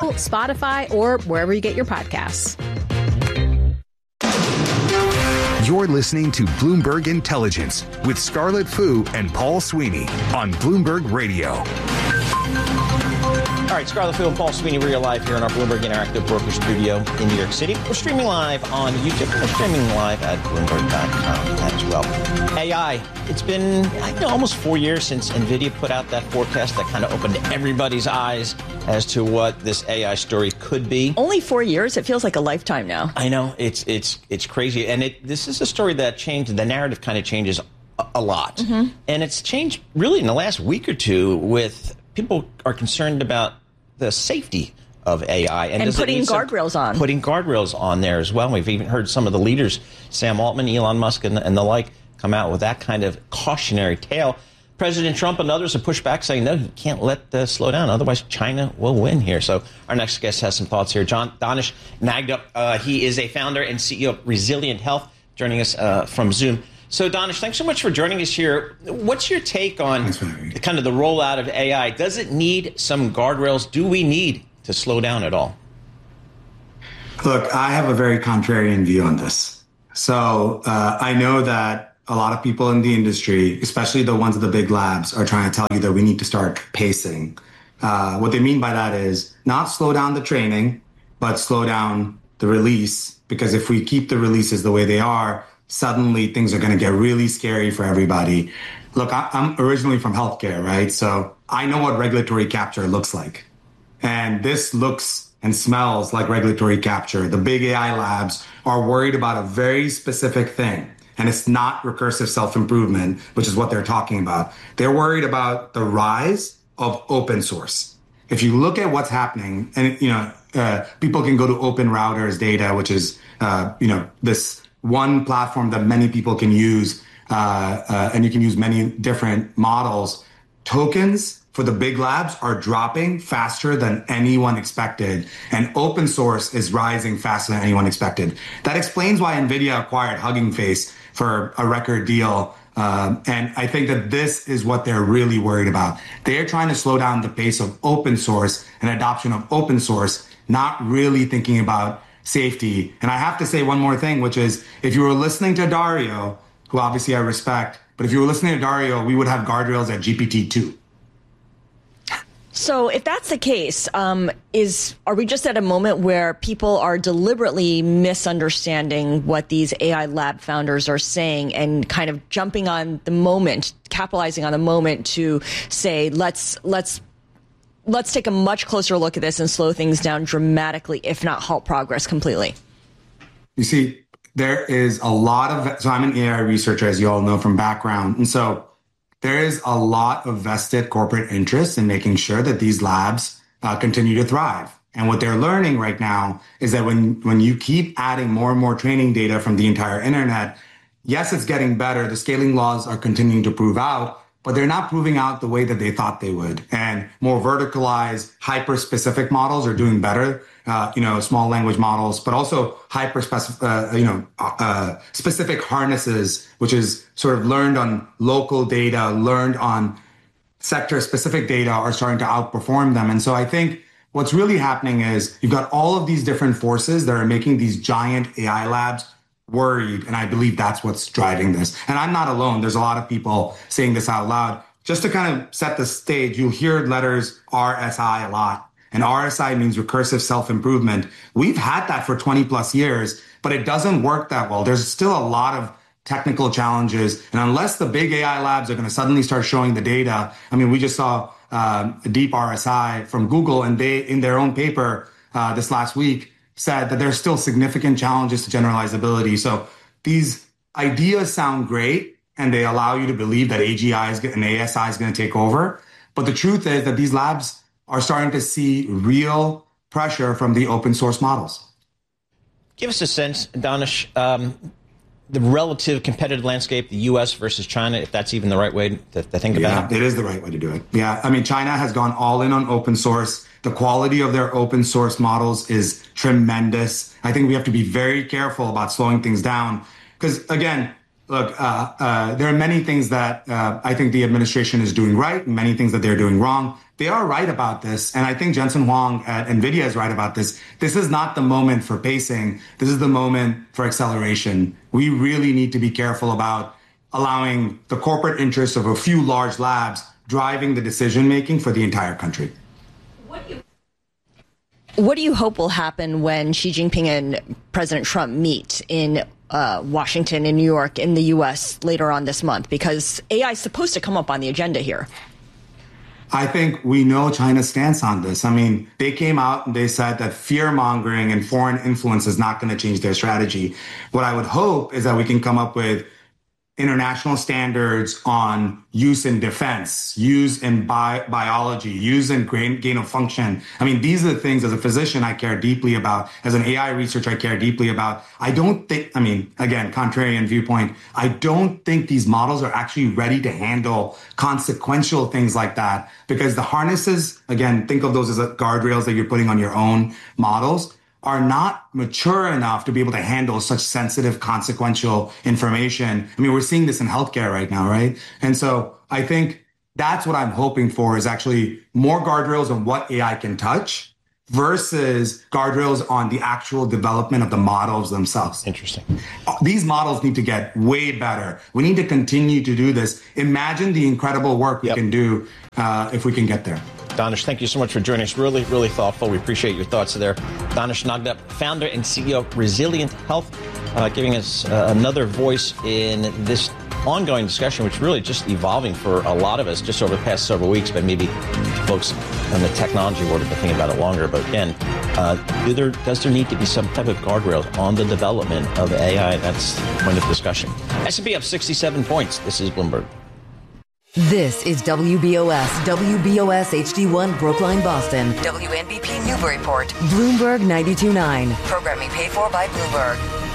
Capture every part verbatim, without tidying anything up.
Apple, Spotify, or wherever you get your podcasts. You're listening to Bloomberg Intelligence with Scarlett Fu and Paul Sweeney on Bloomberg Radio. All right, Scarlett Fu and Paul Sweeney, we are live here in our Bloomberg Interactive Broker Studio in New York City. We're streaming live on YouTube. We're streaming live at Bloomberg dot com as well. A I, it's been I know, almost four years since NVIDIA put out that forecast that kind of opened everybody's eyes as to what this A I story could be. Only four years? It feels like a lifetime now. I know. It's it's it's crazy. And it this is a story that changed. The narrative kind of changes a, a lot. Mm-hmm. And it's changed really in the last week or two with people are concerned about the safety of A I. And, and putting guardrails on. Putting guardrails on there as well. We've even heard some of the leaders, Sam Altman, Elon Musk, and, and the like, come out with that kind of cautionary tale. President Trump and others have pushed back, saying, no, you can't let this slow down. Otherwise, China will win here. So our next guest has some thoughts here. John Danish Nagda, uh, he is a founder and C E O of Resilient Health, joining us uh, from Zoom. So, Danish, thanks so much for joining us here. What's your take on kind of the rollout of A I? Does it need some guardrails? Do we need to slow down at all? Look, I have a very contrarian view on this. So uh, I know that a lot of people in the industry, especially the ones at the big labs, are trying to tell you that we need to start pacing. Uh, what they mean by that is not slow down the training, but slow down the release. Because if we keep the releases the way they are, suddenly things are going to get really scary for everybody. Look, I, I'm originally from healthcare, right? So I know what regulatory capture looks like. And this looks and smells like regulatory capture. The big A I labs are worried about a very specific thing. And it's not recursive self-improvement, which is what they're talking about. They're worried about the rise of open source. If you look at what's happening, and, you know, uh, people can go to Open Routers data, which is, uh, you know, this one platform that many people can use, uh, uh, and you can use many different models. Tokens for the big labs are dropping faster than anyone expected, and open source is rising faster than anyone expected. That explains why NVIDIA acquired Hugging Face for a record deal. Um, and I think that this is what they're really worried about. They're trying to slow down the pace of open source and adoption of open source, not really thinking about safety. And I have to say one more thing, which is if you were listening to Dario, who obviously I respect, but if you were listening to Dario, we would have guardrails at G P T two. So if that's the case, um, is are we just at a moment where people are deliberately misunderstanding what these A I lab founders are saying and kind of jumping on the moment, capitalizing on the moment to say, let's let's let's take a much closer look at this and slow things down dramatically, if not halt progress completely? You see, there is a lot of, so I'm an A I researcher, as you all know from background. And so there is a lot of vested corporate interest in making sure that these labs uh, continue to thrive. And what they're learning right now is that when, when you keep adding more and more training data from the entire internet, yes, it's getting better. The scaling laws are continuing to prove out, but they're not proving out the way that they thought they would. And more verticalized, hyper-specific models are doing better, uh, you know, small language models, but also hyper-specific, uh, you know, uh, specific harnesses, which is sort of learned on local data, learned on sector-specific data, are starting to outperform them. And so I think what's really happening is you've got all of these different forces that are making these giant A I labs worried. And I believe that's what's driving this. And I'm not alone. There's a lot of people saying this out loud. Just to kind of set the stage, you'll hear letters R S I a lot. And R S I means recursive self-improvement. We've had that for twenty plus years, but it doesn't work that well. There's still a lot of technical challenges. And unless the big A I labs are going to suddenly start showing the data, I mean, we just saw um, a deep R S I from Google, and they, in their own paper uh, this last week, said that there's still significant challenges to generalizability. So these ideas sound great, and they allow you to believe that A G I is, and A S I is going to take over. But the truth is that these labs are starting to see real pressure from the open source models. Give us a sense, Danish, um, the relative competitive landscape, the U S versus China, if that's even the right way to, to think yeah, about it. It is the right way to do it. Yeah, I mean, China has gone all in on open source. The quality of their open source models is tremendous. I think we have to be very careful about slowing things down because, again, look, uh, uh, there are many things that uh, I think the administration is doing right and many things that they're doing wrong. they are right about this. And I think Jensen Huang at NVIDIA is right about this. This is not the moment for pacing. This is the moment for acceleration. We really need to be careful about allowing the corporate interests of a few large labs driving the decision-making for the entire country. What do you, what do you hope will happen when Xi Jinping and President Trump meet in uh, Washington and New York in the U S later on this month? Because A I is supposed to come up on the agenda here. I think we know China's stance on this. I mean, they came out and they said that fear-mongering and foreign influence is not going to change their strategy. What I would hope is that we can come up with international standards on use in defense, use in bi- biology, use in gain, gain of function. I mean, these are the things as a physician I care deeply about. As an A I researcher, I care deeply about. I don't think, I mean, again, contrarian viewpoint, I don't think these models are actually ready to handle consequential things like that, because the harnesses, again, think of those as guardrails that you're putting on your own models, are not mature enough to be able to handle such sensitive, consequential information. I mean, we're seeing this in healthcare right now, right? And so I think that's what I'm hoping for, is actually more guardrails on what A I can touch versus guardrails on the actual development of the models themselves. Interesting. These models need to get way better. We need to continue to do this. Imagine the incredible work we yep. can do uh, if we can get there. Danish, thank you so much for joining us. Really, really thoughtful. We appreciate your thoughts there. Danish Nagda, founder and C E O of Resilient Health, uh, giving us uh, another voice in this ongoing discussion, which is really just evolving for a lot of us just over the past several weeks, but maybe folks in the technology world have been thinking about it longer. But again, uh, do there, does there need to be some type of guardrails on the development of A I? That's the point of discussion. S and P up sixty-seven points. This is Bloomberg. This is W B O S, W B O S H D one Brookline, Boston. W N B P Newburyport. Bloomberg ninety-two point nine. Programming paid for by Bloomberg.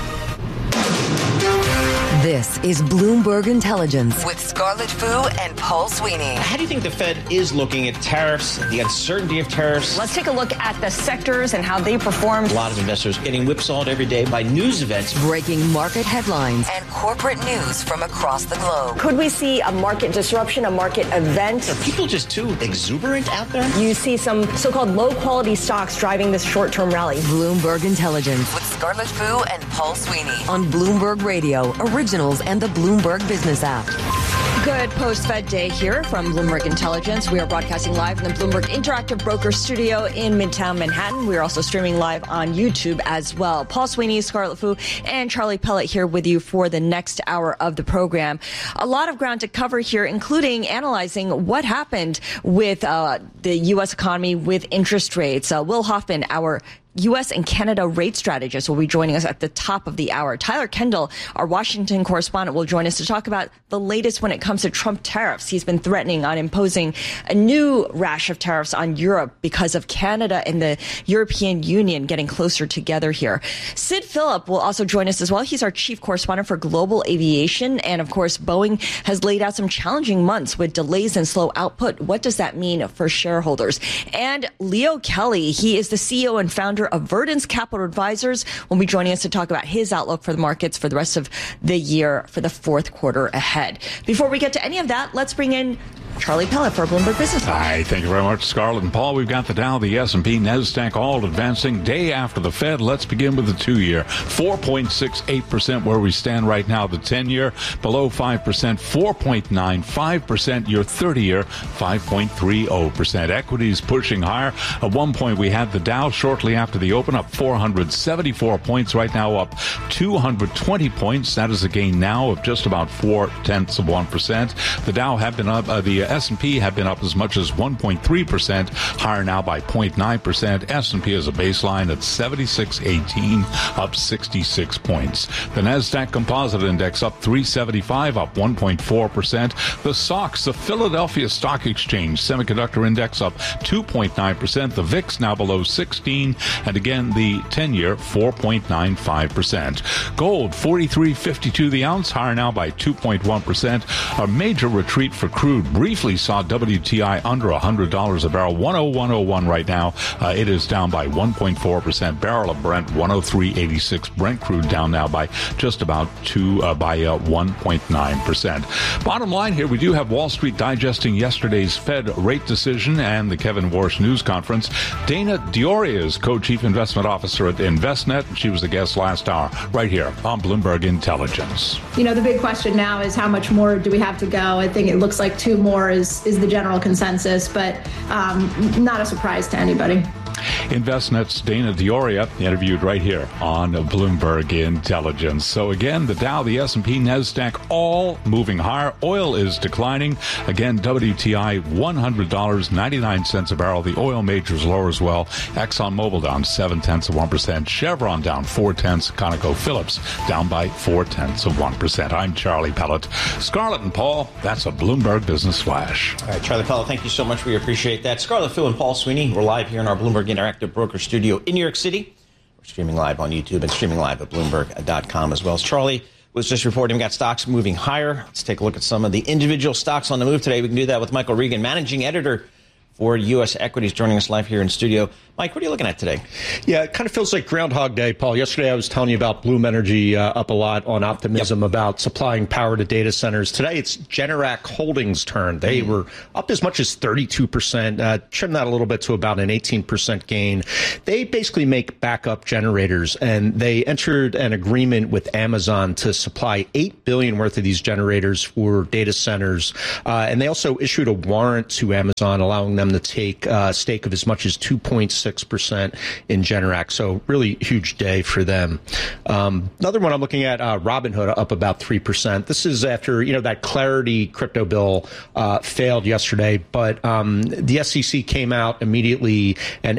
This is Bloomberg Intelligence with Scarlett Fu and Paul Sweeney. How do you think the Fed is looking at tariffs, the uncertainty of tariffs? Let's take a look at the sectors and how they performed. A lot of investors getting whipsawed every day by news events. Breaking market headlines and corporate news from across the globe. Could we see a market disruption, a market event? Are people just too exuberant out there? You see some so-called low-quality stocks driving this short-term rally. Bloomberg Intelligence with Scarlett Fu and Paul Sweeney on Bloomberg Radio, Originals and the Bloomberg Business app. Good post-Fed day here from Bloomberg Intelligence. We are broadcasting live in the Bloomberg Interactive Broker Studio in Midtown Manhattan. We are also streaming live on YouTube as well. Paul Sweeney, Scarlett Fu, and Charlie Pellet here with you for the next hour of the program. A lot of ground to cover here, including analyzing what happened with uh, the U S economy with interest rates. Uh, Will Hoffman, our U S and Canada rate strategist, will be joining us at the top of the hour. Tyler Kendall, our Washington correspondent, will join us to talk about the latest when it comes to Trump tariffs. He's been threatening on imposing a new rash of tariffs on Europe because of Canada and the European Union getting closer together here. Sid Phillip will also join us as well. He's our chief correspondent for global aviation. And of course, Boeing has laid out some challenging months with delays and slow output. What does that mean for shareholders? And Leo Kelly, he is the C E O and founder of Verdence Capital Advisors, will be joining us to talk about his outlook for the markets for the rest of the year for the fourth quarter ahead. Before we get to any of that, let's bring in Charlie Pellet for Bloomberg Business. Hi, thank you very much, Scarlett and Paul. We've got the Dow, the S and P, NASDAQ all advancing day after the Fed. Let's begin with the two-year. four point six eight percent where we stand right now. The ten-year below five percent, four point nine five percent. Your thirty-year, five point three zero percent. Equities pushing higher. At one point, we had the Dow shortly after the open up four hundred seventy-four points. Right now up two hundred twenty points. That is a gain now of just about four-tenths of one percent. The Dow have been up, uh, the S and P have been up as much as one point three percent, higher now by zero point nine percent. S and P as a baseline at seventy-six eighteen, up sixty-six points. The NASDAQ Composite Index up three seventy-five, up one point four percent. The S O X, the Philadelphia Stock Exchange Semiconductor Index up two point nine percent. The V I X now below sixteen, and again the ten-year four point nine five percent. Gold forty-three fifty-two the ounce, higher now by two point one percent. A major retreat for crude. Brief briefly saw W T I under one hundred dollars a barrel, one oh one oh one right now. Uh, it is down by one point four percent. Barrel of Brent, one oh three eighty-six. Brent crude down now by just about two, uh, by uh, one point nine percent. Bottom line here, we do have Wall Street digesting yesterday's Fed rate decision and the Kevin Warsh news conference. Dana Dioria is co-chief investment officer at Envestnet. She was the guest last hour right here on Bloomberg Intelligence. You know, the big question now is how much more do we have to go? I think it looks like two more is, is the general consensus, but um, not a surprise to anybody. Envestnet's Dana Dioria interviewed right here on Bloomberg Intelligence. So again, the Dow, the S and P, NASDAQ, all moving higher. Oil is declining. Again, W T I, one hundred dollars and ninety-nine cents a barrel. The oil majors lower as well. ExxonMobil down seven tenths of one percent. Chevron down four tenths. ConocoPhillips down by four tenths of one percent. I'm Charlie Pellet. Scarlett and Paul, that's a Bloomberg Business Flash. All right, Charlie Pellet, thank you so much. We appreciate that. Scarlett Fu and Paul Sweeney, we're live here in our Bloomberg Interactive Broker Studio in New York City. We're streaming live on YouTube and streaming live at Bloomberg dot com as well. As Charlie was just reporting, we got stocks moving higher. Let's take a look at some of the individual stocks on the move today. We can do that with Michael Regan, managing editor for U S Equities, joining us live here in studio. Mike, what are you looking at today? Yeah, it kind of feels like Groundhog Day, Paul. Yesterday I was telling you about Bloom Energy uh, up a lot on optimism yep. about supplying power to data centers. Today it's Generac Holdings' turn. They mm. were up as much as thirty-two percent, uh, trimmed that a little bit to about an eighteen percent gain. They basically make backup generators, and they entered an agreement with Amazon to supply eight billion dollars worth of these generators for data centers. Uh, and they also issued a warrant to Amazon, allowing them to take a stake of as much as two point six percent in Generac. So really huge day for them. Um, another one I'm looking at, uh, Robinhood, up about three percent. This is after, you know, that Clarity crypto bill uh, failed yesterday, but um, the S E C came out immediately and